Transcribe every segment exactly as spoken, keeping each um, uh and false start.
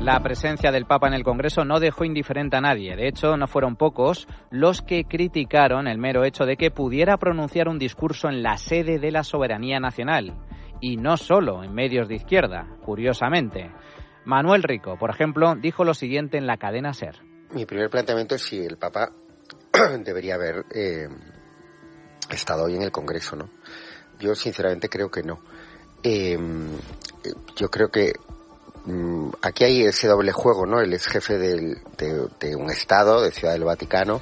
La presencia del Papa en el Congreso no dejó indiferente a nadie. De hecho, no fueron pocos los que criticaron el mero hecho de que pudiera pronunciar un discurso en la sede de la soberanía nacional. Y no solo en medios de izquierda, curiosamente. Manuel Rico, por ejemplo, dijo lo siguiente en la cadena SER. Mi primer planteamiento es si el Papa debería haber eh, estado hoy en el Congreso, ¿no? Yo sinceramente creo que no. Eh, yo creo que mm, aquí hay ese doble juego, ¿no? Él es jefe del, de, de un Estado, de Ciudad del Vaticano,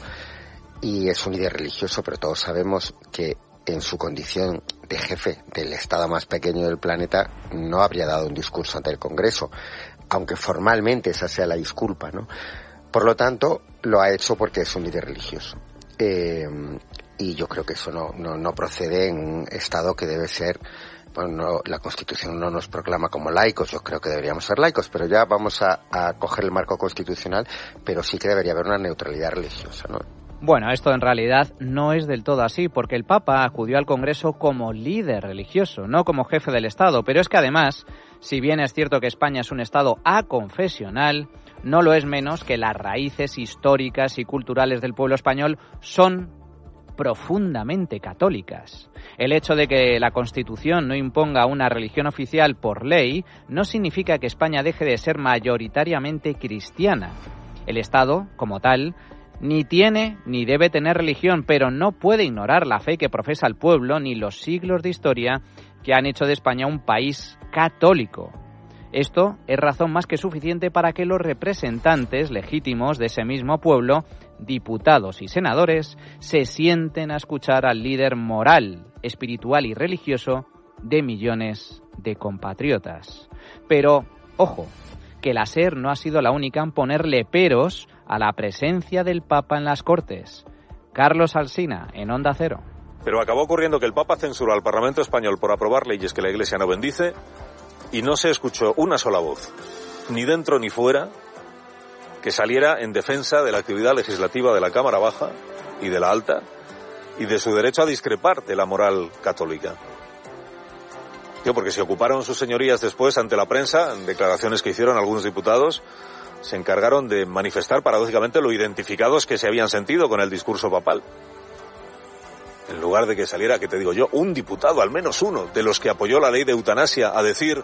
y es un líder religioso, pero todos sabemos que en su condición de jefe del Estado más pequeño del planeta no habría dado un discurso ante el Congreso, aunque formalmente esa sea la disculpa, ¿no? Por lo tanto, lo ha hecho porque es un líder religioso. Eh, y yo creo que eso no, no, no procede en un Estado que debe ser, bueno, no, la Constitución no nos proclama como laicos, yo creo que deberíamos ser laicos, pero ya vamos a, a coger el marco constitucional, pero sí que debería haber una neutralidad religiosa, ¿no? Bueno, esto en realidad no es del todo así, porque el Papa acudió al Congreso como líder religioso, no como jefe del Estado. Pero es que además, si bien es cierto que España es un Estado aconfesional, no lo es menos que las raíces históricas y culturales del pueblo español son profundamente católicas. El hecho de que la Constitución no imponga una religión oficial por ley no significa que España deje de ser mayoritariamente cristiana. El Estado, como tal, ni tiene ni debe tener religión, pero no puede ignorar la fe que profesa el pueblo ni los siglos de historia que han hecho de España un país católico. Esto es razón más que suficiente para que los representantes legítimos de ese mismo pueblo, diputados y senadores, se sienten a escuchar al líder moral, espiritual y religioso de millones de compatriotas. Pero, ojo, que la SER no ha sido la única en ponerle peros a la presencia del Papa en las Cortes. Carlos Alsina, en Onda Cero. Pero acabó ocurriendo que el Papa censuró al Parlamento español por aprobar leyes que la Iglesia no bendice y no se escuchó una sola voz, ni dentro ni fuera, que saliera en defensa de la actividad legislativa de la Cámara Baja y de la Alta y de su derecho a discrepar de la moral católica. Yo, porque se ocuparon sus señorías después ante la prensa, en declaraciones que hicieron algunos diputados, se encargaron de manifestar paradójicamente lo identificados que se habían sentido con el discurso papal. En lugar de que saliera, que te digo yo, un diputado, al menos uno, de los que apoyó la ley de eutanasia, a decir: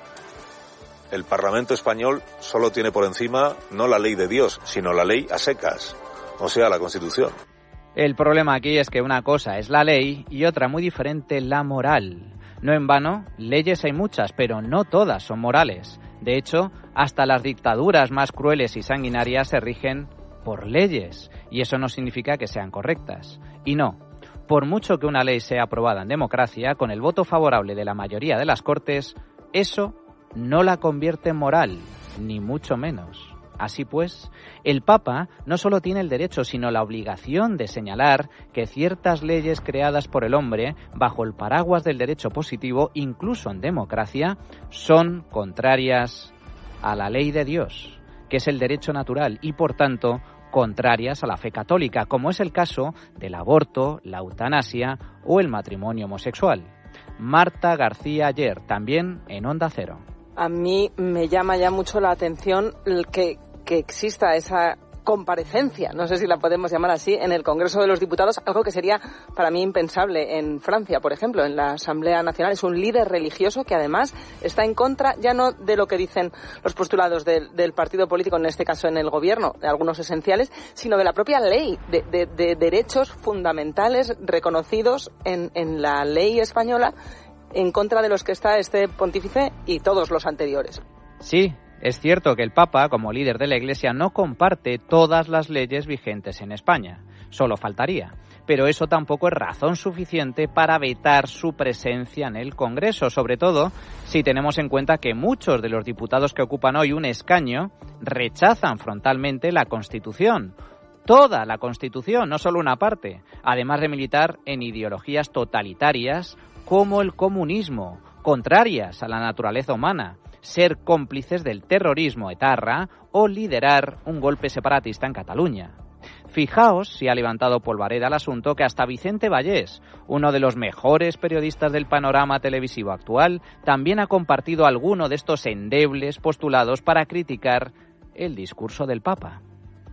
el Parlamento español solo tiene por encima no la ley de Dios, sino la ley a secas, o sea, la Constitución. El problema aquí es que una cosa es la ley y otra muy diferente la moral. No en vano, leyes hay muchas, pero no todas son morales. De hecho, hasta las dictaduras más crueles y sanguinarias se rigen por leyes, y eso no significa que sean correctas. Y no, por mucho que una ley sea aprobada en democracia, con el voto favorable de la mayoría de las Cortes, eso no la convierte en moral, ni mucho menos. Así pues, el Papa no solo tiene el derecho, sino la obligación de señalar que ciertas leyes creadas por el hombre, bajo el paraguas del derecho positivo, incluso en democracia, son contrarias a la ley de Dios, que es el derecho natural, y por tanto, contrarias a la fe católica, como es el caso del aborto, la eutanasia o el matrimonio homosexual. Marta García Ayer, también en Onda Cero. A mí me llama ya mucho la atención el que, que exista esa comparecencia, no sé si la podemos llamar así, en el Congreso de los Diputados, algo que sería para mí impensable en Francia, por ejemplo, en la Asamblea Nacional. Es un líder religioso que además está en contra ya no de lo que dicen los postulados de, del partido político, en este caso en el gobierno, de algunos esenciales, sino de la propia ley, de, de, de derechos fundamentales reconocidos en, en la ley española, en contra de los que está este pontífice y todos los anteriores. Sí, es cierto que el Papa, como líder de la Iglesia, no comparte todas las leyes vigentes en España. Solo faltaría. Pero eso tampoco es razón suficiente para vetar su presencia en el Congreso, sobre todo si tenemos en cuenta que muchos de los diputados que ocupan hoy un escaño rechazan frontalmente la Constitución. Toda la Constitución, no solo una parte, además de militar en ideologías totalitarias como el comunismo, contrarias a la naturaleza humana, ser cómplices del terrorismo etarra o liderar un golpe separatista en Cataluña. Fijaos si ha levantado polvareda el asunto que hasta Vicente Vallés, uno de los mejores periodistas del panorama televisivo actual, también ha compartido alguno de estos endebles postulados para criticar el discurso del Papa.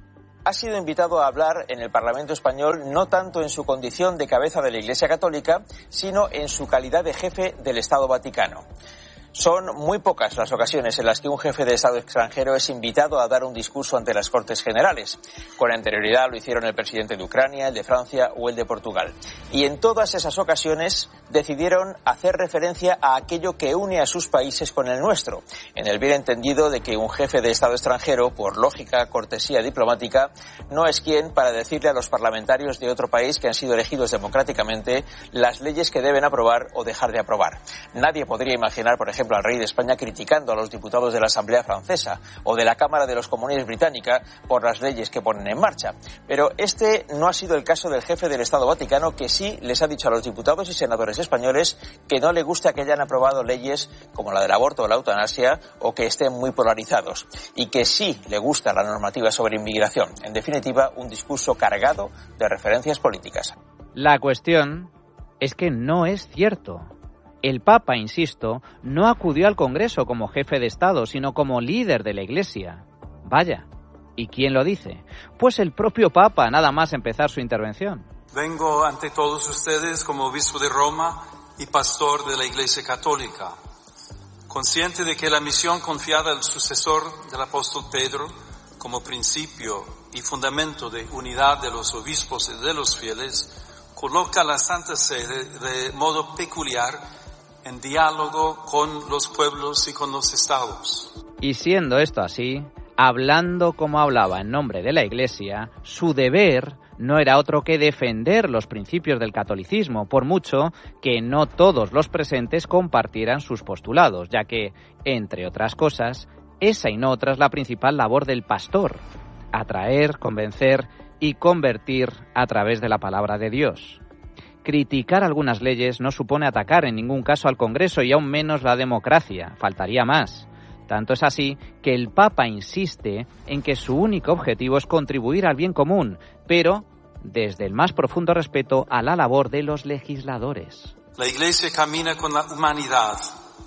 Ha sido invitado a hablar en el Parlamento español no tanto en su condición de cabeza de la Iglesia Católica, sino en su calidad de jefe del Estado Vaticano. Son muy pocas las ocasiones en las que un jefe de Estado extranjero es invitado a dar un discurso ante las Cortes Generales. Con anterioridad lo hicieron el presidente de Ucrania, el de Francia o el de Portugal. Y en todas esas ocasiones decidieron hacer referencia a aquello que une a sus países con el nuestro, en el bien entendido de que un jefe de Estado extranjero, por lógica, cortesía diplomática, no es quien para decirle a los parlamentarios de otro país que han sido elegidos democráticamente las leyes que deben aprobar o dejar de aprobar. Nadie podría imaginar, por ejemplo, al rey de España criticando a los diputados de la Asamblea Francesa o de la Cámara de los Comunes británica por las leyes que ponen en marcha. Pero este no ha sido el caso del jefe del Estado Vaticano, que sí les ha dicho a los diputados y senadores españoles que no le gusta que hayan aprobado leyes como la del aborto o la eutanasia o que estén muy polarizados, y que sí le gusta la normativa sobre inmigración. En definitiva, un discurso cargado de referencias políticas. La cuestión es que no es cierto. El Papa, insisto, no acudió al Congreso como jefe de Estado, sino como líder de la Iglesia. Vaya, ¿y quién lo dice? Pues el propio Papa, nada más empezar su intervención. Vengo ante todos ustedes como obispo de Roma y pastor de la Iglesia Católica, consciente de que la misión confiada al sucesor del apóstol Pedro, como principio y fundamento de unidad de los obispos y de los fieles, coloca a la Santa Sede de modo peculiar en diálogo con los pueblos y con los estados. Y siendo esto así, hablando como hablaba en nombre de la Iglesia, su deber no era otro que defender los principios del catolicismo, por mucho que no todos los presentes compartieran sus postulados, ya que, entre otras cosas, esa y no otra es la principal labor del pastor: atraer, convencer y convertir a través de la palabra de Dios. Criticar algunas leyes no supone atacar en ningún caso al Congreso y aún menos la democracia, faltaría más. Tanto es así que el Papa insiste en que su único objetivo es contribuir al bien común, pero desde el más profundo respeto a la labor de los legisladores. La Iglesia camina con la humanidad,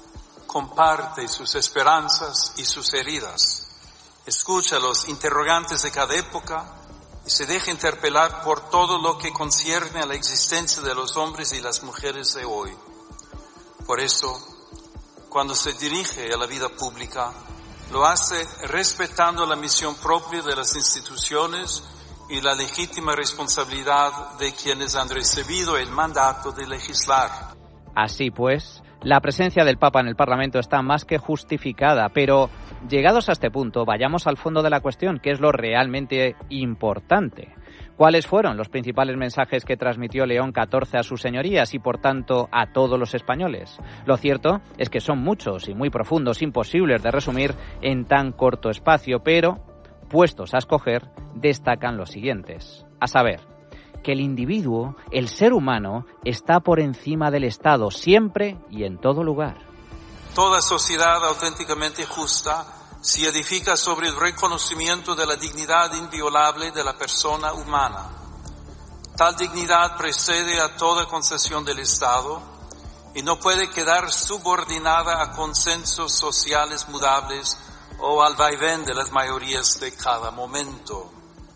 comparte sus esperanzas y sus heridas, escucha los interrogantes de cada época y se deja interpelar por todo lo que concierne a la existencia de los hombres y las mujeres de hoy. Por eso, cuando se dirige a la vida pública, lo hace respetando la misión propia de las instituciones y la legítima responsabilidad de quienes han recibido el mandato de legislar. Así pues, la presencia del Papa en el Parlamento está más que justificada, pero llegados a este punto, vayamos al fondo de la cuestión, que es lo realmente importante. ¿Cuáles fueron los principales mensajes que transmitió León catorce a sus señorías y, por tanto, a todos los españoles? Lo cierto es que son muchos y muy profundos, imposibles de resumir en tan corto espacio, pero, puestos a escoger, destacan los siguientes. A saber, que el individuo, el ser humano, está por encima del Estado, siempre y en todo lugar. Toda sociedad auténticamente justa se edifica sobre el reconocimiento de la dignidad inviolable de la persona humana. Tal dignidad precede a toda concesión del Estado y no puede quedar subordinada a consensos sociales mudables o al vaivén de las mayorías de cada momento.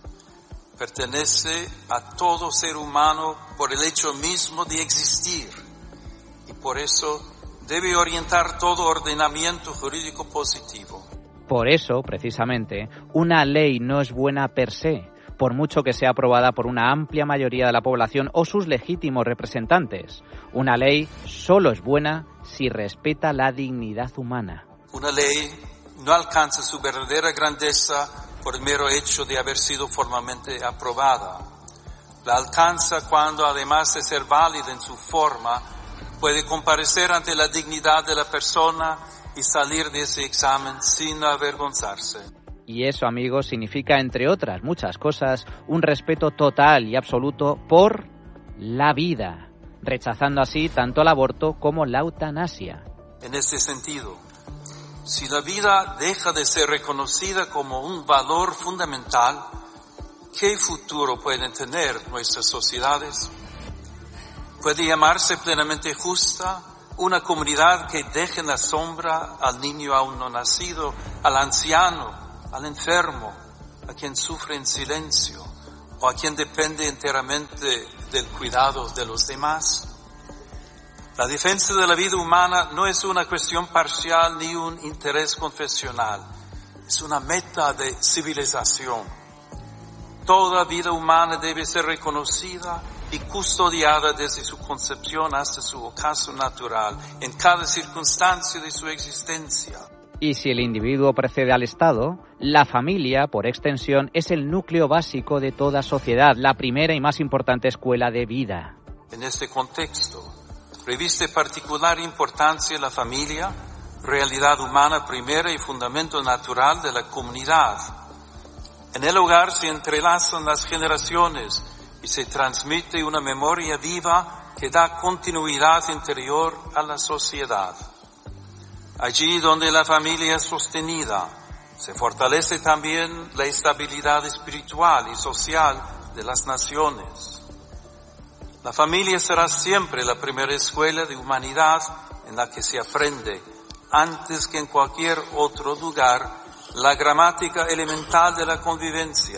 Pertenece a todo ser humano por el hecho mismo de existir y por eso debe orientar todo ordenamiento jurídico positivo. Por eso, precisamente, una ley no es buena per se, por mucho que sea aprobada por una amplia mayoría de la población o sus legítimos representantes. Una ley solo es buena si respeta la dignidad humana. Una ley no alcanza su verdadera grandeza por el mero hecho de haber sido formalmente aprobada. La alcanza cuando, además de ser válida en su forma, puede comparecer ante la dignidad de la persona y salir de ese examen sin avergonzarse. Y eso, amigos, significa, entre otras muchas cosas, un respeto total y absoluto por la vida, rechazando así tanto el aborto como la eutanasia. En este sentido, si la vida deja de ser reconocida como un valor fundamental, ¿qué futuro pueden tener nuestras sociedades? ¿Puede llamarse plenamente justa una comunidad que deje en la sombra al niño aún no nacido, al anciano, al enfermo, a quien sufre en silencio o a quien depende enteramente del cuidado de los demás. La defensa de la vida humana no es una cuestión parcial ni un interés confesional, es una meta de civilización. Toda vida humana debe ser reconocida y custodiada desde su concepción hasta su ocaso natural, en cada circunstancia de su existencia. Y si el individuo precede al Estado, la familia, por extensión, es el núcleo básico de toda sociedad, la primera y más importante escuela de vida. En este contexto, reviste particular importancia la familia, realidad humana primera y fundamento natural de la comunidad. En el hogar se entrelazan las generaciones y se transmite una memoria viva que da continuidad interior a la sociedad. Allí donde la familia es sostenida, se fortalece también la estabilidad espiritual y social de las naciones. La familia será siempre la primera escuela de humanidad en la que se aprende, antes que en cualquier otro lugar, la gramática elemental de la convivencia.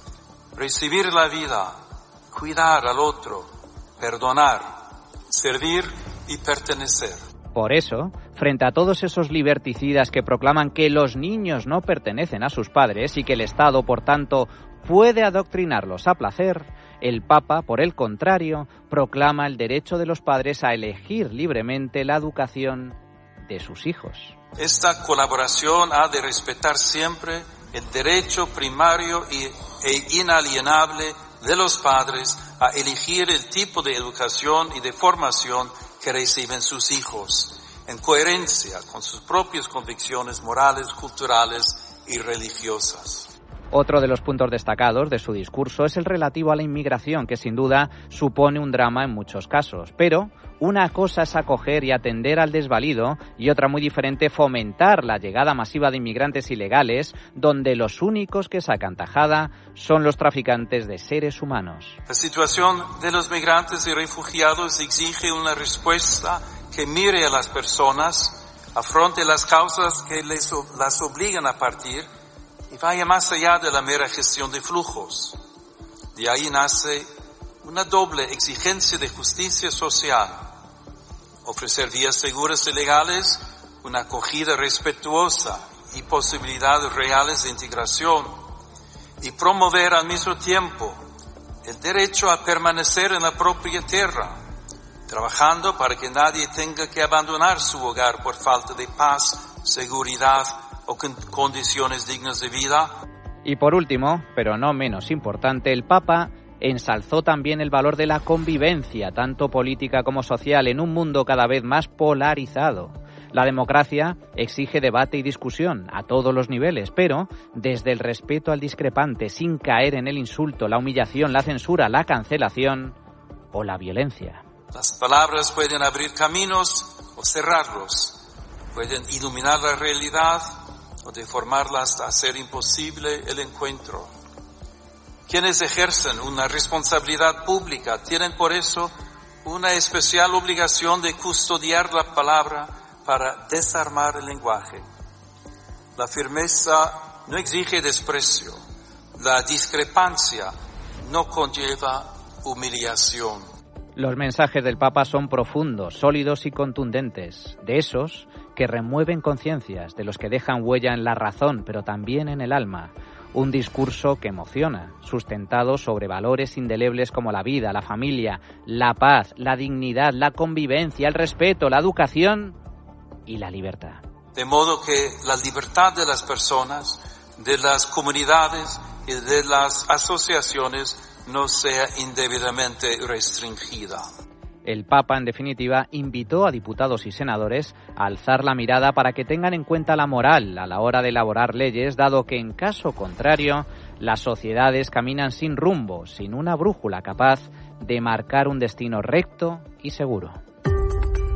Recibir la vida, cuidar al otro, perdonar, servir y pertenecer. Por eso, frente a todos esos liberticidas que proclaman que los niños no pertenecen a sus padres y que el Estado, por tanto, puede adoctrinarlos a placer, el Papa, por el contrario, proclama el derecho de los padres a elegir libremente la educación de sus hijos. Esta colaboración ha de respetar siempre el derecho primario e inalienable de los padres a elegir el tipo de educación y de formación que reciben sus hijos, en coherencia con sus propias convicciones morales, culturales y religiosas. Otro de los puntos destacados de su discurso es el relativo a la inmigración, que sin duda supone un drama en muchos casos. Pero una cosa es acoger y atender al desvalido y otra muy diferente fomentar la llegada masiva de inmigrantes ilegales, donde los únicos que sacan tajada son los traficantes de seres humanos. La situación de los migrantes y refugiados exige una respuesta que mire a las personas, afronte las causas que les, las obligan a partir y vaya más allá de la mera gestión de flujos. De ahí nace una doble exigencia de justicia social: ofrecer vías seguras y legales, una acogida respetuosa y posibilidades reales de integración, y promover al mismo tiempo el derecho a permanecer en la propia tierra, trabajando para que nadie tenga que abandonar su hogar por falta de paz, seguridad o con condiciones dignas de vida. Y por último, pero no menos importante, el Papa ensalzó también el valor de la convivencia, tanto política como social, en un mundo cada vez más polarizado. La democracia exige debate y discusión a todos los niveles, pero desde el respeto al discrepante, sin caer en el insulto, la humillación, la censura, la cancelación o la violencia. Las palabras pueden abrir caminos o cerrarlos, pueden iluminar la realidad o deformarla hasta hacer imposible el encuentro. Quienes ejercen una responsabilidad pública tienen por eso una especial obligación de custodiar la palabra para desarmar el lenguaje. La firmeza no exige desprecio, la discrepancia no conlleva humillación. Los mensajes del Papa son profundos, sólidos y contundentes, de esos que remueven conciencias, de los que dejan huella en la razón, pero también en el alma. Un discurso que emociona, sustentado sobre valores indelebles como la vida, la familia, la paz, la dignidad, la convivencia, el respeto, la educación y la libertad. De modo que la libertad de las personas, de las comunidades y de las asociaciones no sea indebidamente restringida. El Papa, en definitiva, invitó a diputados y senadores a alzar la mirada para que tengan en cuenta la moral a la hora de elaborar leyes, dado que, en caso contrario, las sociedades caminan sin rumbo, sin una brújula capaz de marcar un destino recto y seguro.